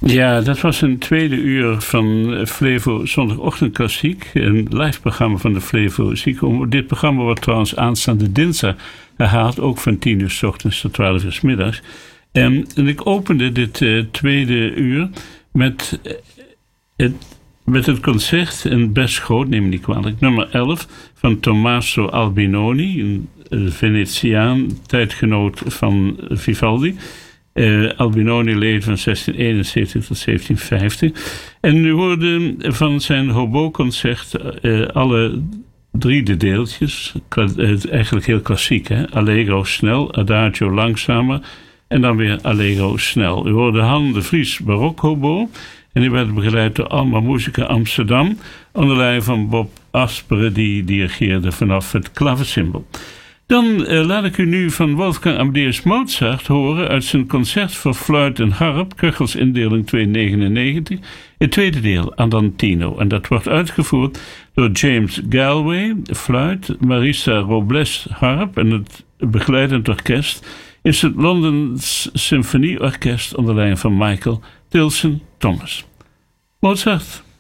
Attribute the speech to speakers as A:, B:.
A: Ja, dat was een tweede uur van Flevo Zondagochtend Klassiek. Een live programma van de Flevo Ziekenhuis. Dit programma wordt trouwens aanstaande dinsdag herhaald. Ook van 10 uur 's ochtends tot 12 uur 's middags. En ik opende dit tweede uur met het concert, en best groot, neem me niet kwalijk, nummer 11 van Tommaso Albinoni, een Venetiaan, tijdgenoot van Vivaldi. Albinoni leed van 1671 tot 1750. En nu hoorden van zijn hobo-concert alle 3 de deeltjes, eigenlijk heel klassiek, hè? Allegro snel, Adagio langzamer en dan weer Allegro snel. U hoorde Han de Vries barok hobo en die werd begeleid door Alma Musica Amsterdam onder leiding van Bob Asperen, die dirigeerde vanaf het klaversymbol. Dan laat ik u nu van Wolfgang Amadeus Mozart horen uit zijn concert voor fluit en harp, Köchels indeling 299, het tweede deel, Andantino. En dat wordt uitgevoerd door James Galway, fluit, Marisa Robles, harp en het begeleidend orkest is het London Symfonieorkest onder leiding van Michael Tilson Thomas. Mozart.